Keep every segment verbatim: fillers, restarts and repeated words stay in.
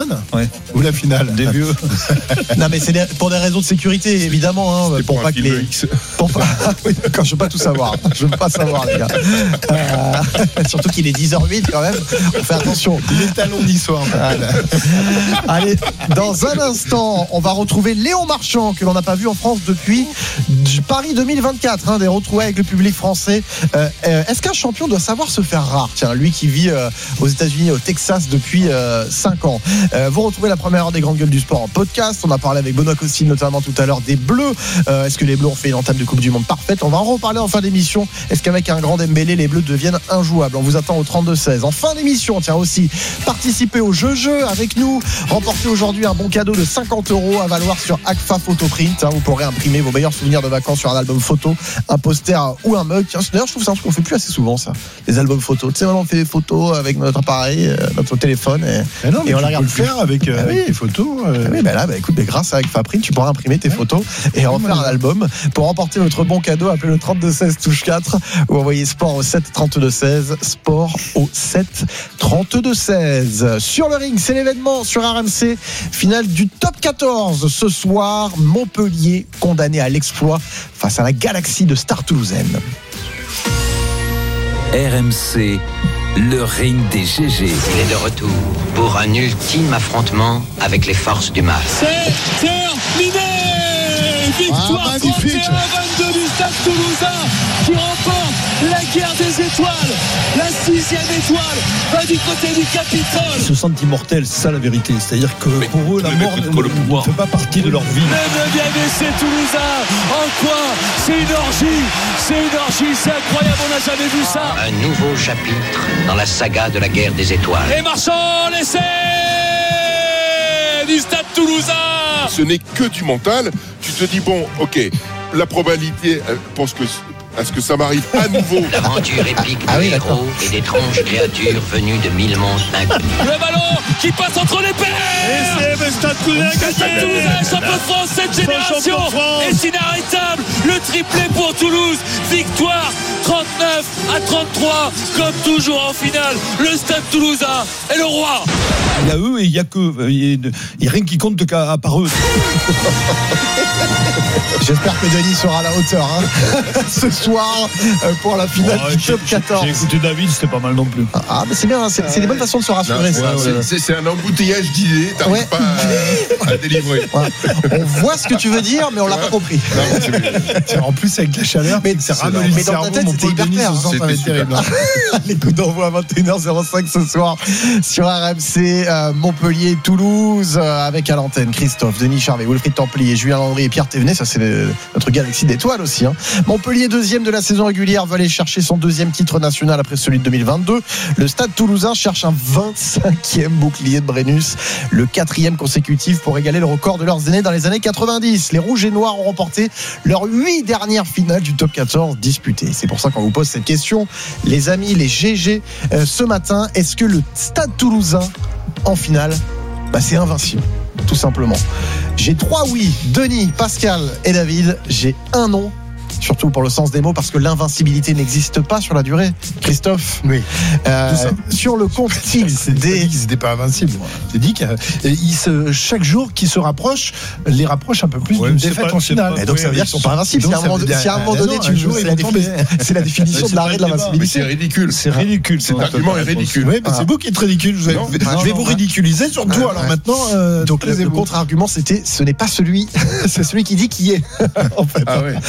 Cannes ouais. Ou la finale des vieux. Non mais c'est des, pour des raisons de sécurité évidemment, hein, pour, pour pas que les. Pour pas. Oui, d'accord, je veux pas tout savoir. Je veux pas savoir les gars. Euh, surtout qu'il est dix heures huit quand même. On fait attention. Les talons niçois. Allez, dans un instant, on va retrouver Léon Marchand que l'on n'a pas vu en France depuis Paris deux mille vingt-quatre. Hein, des retrouvailles avec le public français. Euh, euh, est-ce qu'un champion doit savoir se faire rare? Tiens, lui qui vit euh, aux États-Unis, au Texas depuis euh, cinq ans. Euh, vous retrouvez la première heure des grandes gueules du sport en podcast. On a parlé avec Benoît Costil notamment tout à l'heure des Bleus. Euh, est-ce que les Bleus ont fait une entame de Coupe du Monde parfaite? On va en reparler en fin d'émission. Est-ce qu'avec un grand Dembélé, les Bleus deviennent injouables? On vous attend au trente-deux seize. En fin d'émission, tiens aussi, participez au jeu-jeu avec nous. Remportez aujourd'hui un bon cadeau de cinquante euros à valoir sur Agfa Photoprint. Hein, vous pourrez imprimer vos meilleurs souvenirs de vacances sur un album photo, un poster ou un mug. Tiens, d'ailleurs, je trouve que c'est un truc qu'on fait plus assez souvent, ça. Les albums photos. Tu sais, on fait des photos avec notre appareil, euh, notre téléphone. Et, mais non, mais et on tu la regarde peux le faire avec euh, ah oui. des photos. Euh... Ah oui, ben là, bah, écoute, bah, grâce à Agfa Print, tu pourras imprimer tes photos et en faire un album. Pour remporter votre bon cadeau, appelez le trente-deux seize touche quatre ou envoyez sport au sept trente-deux seize. Sport au sept trente-deux seize. Sur le ring, c'est l'événement sur R M C. Finale du top quatorze ce soir. Montpellier condamné à l'exploit face à la galaxie de Stars toulousaine. R M C, le ring des G G. Il est de retour pour un ultime affrontement avec les forces du mal. C'est terminé. Victoire ah, trente et un à vingt-deux du Stade Toulousain qui remporte la guerre des étoiles. La sixième étoile va du côté du Capitole. Ils se sentent immortels, c'est ça la vérité. C'est-à-dire que mais pour eux, la mort ne, ne fait pas partie de leur vie. Le neuvième essai toulousain. En quoi? C'est une orgie. C'est une orgie, c'est incroyable, on n'a jamais vu ça. Un nouveau chapitre dans la saga de la guerre des étoiles. Et Marchand, l'essai du Stade Toulousain. Ce n'est que du mental. Tu te dis, bon, ok, la probabilité, elle pense que à ce que ça m'arrive à nouveau. L'aventure épique ah de oui, héros et d'étranges créatures venues de mille mondes inconnus. Le ballon qui passe entre les paires. Et c'est le Stade Toulousain, Stade Toulousain, champion de France, cette génération est inarrêtable. Le triplé pour Toulouse, victoire trente-neuf à trente-trois, comme toujours en finale. Le Stade Toulousain est le roi. Il y a eux et il y a que il y a rien qui compte qu'à part eux. J'espère que Denis sera à la hauteur hein, ce soir pour la finale oh, du top quatorze. J'ai écouté David, c'était pas mal non plus. Ah, mais c'est bien, c'est, c'est des bonnes façons de se rassurer. Non, ça, ouais, ouais. C'est, c'est un embouteillage d'idées, t'arrives ouais. pas à, à délivrer. Ouais. On voit ce que tu veux dire, mais on l'a pas compris. Non, en plus, avec la chaleur, mais c'est ramolli le cerveau. Dans ta tête, c'était hyper clair. C'était terrible. Les coups d'envoi à vingt et une heures cinq ce soir sur R M C. Euh, Montpellier, Toulouse, euh, avec à l'antenne Christophe, Denis Charvet, Wilfried Templier, Julien Landry et Pierre Thévenet. Ça, c'est le, notre galaxie d'étoiles aussi. Hein. Montpellier, deuxième de la saison régulière, va aller chercher son deuxième titre national après celui de deux mille vingt-deux. Le Stade Toulousain cherche un vingt-cinquième bouclier de Brennus, le quatrième consécutif pour égaler le record de leurs aînés dans les années quatre-vingt-dix. Les Rouges et Noirs ont remporté leurs huit dernières finales du top quatorze disputées. C'est pour ça qu'on vous pose cette question, les amis, les G G, euh, ce matin, est-ce que le Stade Toulousain en finale, bah c'est invincible, tout simplement. J'ai trois oui, Denis, Pascal et David. J'ai un non, surtout pour le sens des mots, parce que l'invincibilité n'existe pas sur la durée. Christophe, oui. Euh, sur le compte X des... C'était pas invincible. C'est dit que chaque jour qui se rapproche, les rapproche un peu plus ouais, d'une défaite pas, en finale. Et donc oui, ça veut dire qu'ils sont pas invincibles. Si à un moment, si à un moment donné, tu joues, c'est la, défi... c'est la définition de l'arrêt de l'invincibilité. C'est ridicule. C'est ridicule. Cet argument est ridicule. Oui, mais c'est vous qui êtes ridicule. Je vais, non, je non, vais non, vous ridiculiser surtout. Alors maintenant, euh, donc le, le contre-argument, c'était, ce n'est pas celui, c'est celui qui dit qui est. En fait. Ah ouais.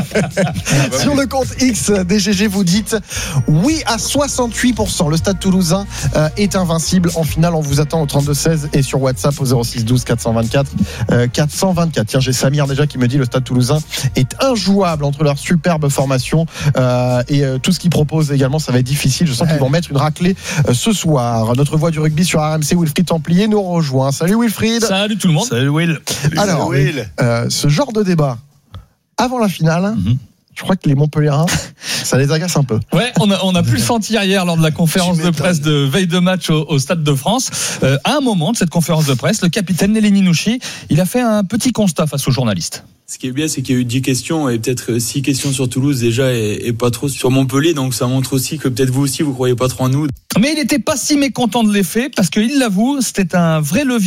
Sur le compte X des G G, vous dites oui à soixante-huit pour cent. Le Stade Toulousain euh, est invincible en finale. On vous attend au trente-deux seize et sur WhatsApp au zéro six douze quatre cent vingt-quatre quatre cent vingt-quatre. Tiens, j'ai Samir déjà qui me dit le Stade Toulousain est injouable entre leur superbe formation euh, et euh, tout ce qu'ils proposent également. Ça va être difficile. Je sens ouais. qu'ils vont mettre une raclée euh, ce soir. Notre voix du rugby sur R M C, Wilfried Templier nous rejoint. Salut Wilfried. Salut tout le monde. Salut Will. Alors, Will. Euh, ce genre de débat avant la finale. Mm-hmm. Je crois que les Montpelliérains, ça les agace un peu. Ouais, on a, on a pu le sentir hier lors de la conférence de presse de veille de match au, au Stade de France. Euh, à un moment de cette conférence de presse, le capitaine Nelly Ninouchi, il a fait un petit constat face aux journalistes. Ce qui est bien, c'est qu'il y a eu dix questions et peut-être six questions sur Toulouse déjà et, et pas trop sur Montpellier. Donc ça montre aussi que peut-être vous aussi, vous croyez pas trop en nous. Mais il n'était pas si mécontent de l'effet parce qu'il l'avoue, c'était un vrai levier